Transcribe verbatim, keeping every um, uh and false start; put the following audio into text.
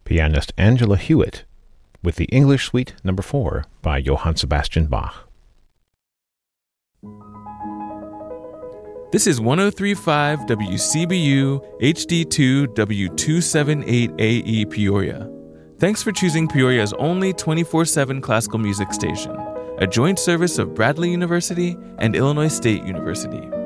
pianist Angela Hewitt, with the English Suite Number four by Johann Sebastian Bach. This is ten thirty-five W C B U H D two W two seventy-eight A E Peoria. Thanks for choosing Peoria's only twenty-four seven classical music station, a joint service of Bradley University and Illinois State University.